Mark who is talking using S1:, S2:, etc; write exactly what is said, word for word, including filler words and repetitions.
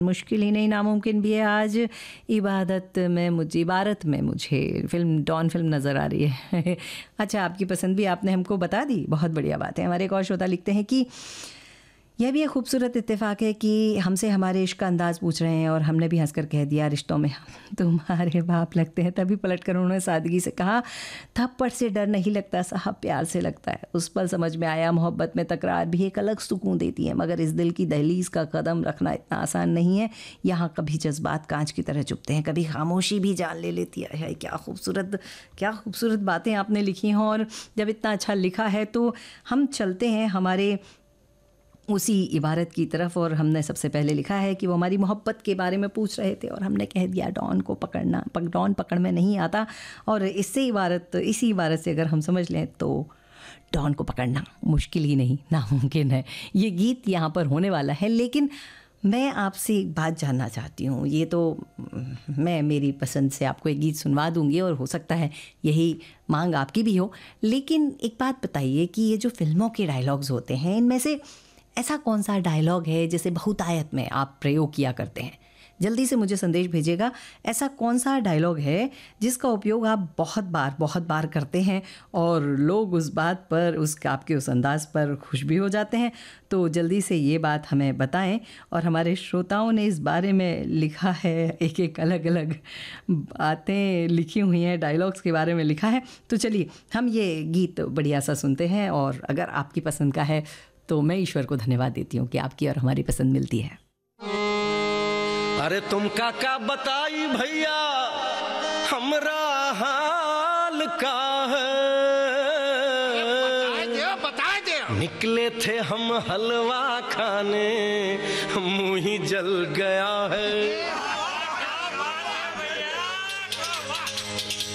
S1: मुश्किल ही नहीं नामुमकिन भी है। आज इबादत में मुझे इबारत में मुझे फ़िल्म डॉन फ़िल्म नज़र आ रही है। अच्छा, आपकी पसंद भी आपने हमको बता दी, बहुत बढ़िया बात है। हमारे एक और श्रोता लिखते हैं कि यह भी एक खूबसूरत इत्तेफाक है कि हमसे हमारे इश्क का अंदाज़ पूछ रहे हैं और हमने भी हंसकर कह दिया रिश्तों में तुम्हारे बाप लगते हैं। तभी पलट कर उन्होंने सादगी से कहा थप्पड़ से डर नहीं लगता साहब, प्यार से लगता है। उस पल समझ में आया मोहब्बत में तकरार भी एक अलग सुकून देती है, मगर इस दिल की दहलीज का कदम रखना इतना आसान नहीं है। यहाँ कभी जज्बात कांच की तरह चुभते हैं, कभी खामोशी भी जान ले लेती है। क्या खूबसूरत क्या खूबसूरत बातें आपने लिखी हैं, और जब इतना अच्छा लिखा है तो हम चलते हैं हमारे उसी इबारत की तरफ। और हमने सबसे पहले लिखा है कि वो हमारी मोहब्बत के बारे में पूछ रहे थे और हमने कह दिया डॉन को पकड़ना पक डॉन पकड़ में नहीं आता। और इससे इबारत इसी इबारत से अगर हम समझ लें तो डॉन को पकड़ना मुश्किल ही नहीं नामुमकिन है। ये गीत यहाँ पर होने वाला है, लेकिन मैं आपसे एक बात जानना चाहती हूँ। ये तो मैं मेरी पसंद से आपको एक गीत सुनवा दूँगी और हो सकता है यही मांग आपकी भी हो, लेकिन एक बात बताइए कि ये जो फिल्मों के डायलॉग्स होते हैं, इनमें से ऐसा कौन सा डायलॉग है जिसे बहुतायत में आप प्रयोग किया करते हैं? जल्दी से मुझे संदेश भेजिएगा। ऐसा कौन सा डायलॉग है जिसका उपयोग आप बहुत बार बहुत बार करते हैं और लोग उस बात पर उस आपके उस अंदाज़ पर खुश भी हो जाते हैं? तो जल्दी से ये बात हमें बताएं। और हमारे श्रोताओं ने इस बारे में लिखा है, एक एक अलग अलग बातें लिखी हुई हैं, डायलॉग्स के बारे में लिखा है। तो चलिए हम ये गीत बढ़िया सा सुनते हैं, और अगर आपकी पसंद का है तो मैं ईश्वर को धन्यवाद देती हूँ कि आपकी और हमारी पसंद मिलती है।
S2: अरे तुम काका बताई भैया हमरा हाल का है,
S3: बता दे बता दे।
S2: निकले थे हम हलवा खाने, मुंह ही जल गया है।